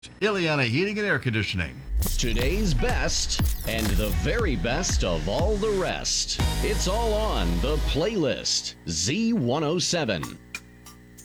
Ileana Heating and Air Conditioning. Today's best and the very best of all the rest. It's all on the playlist. Z107.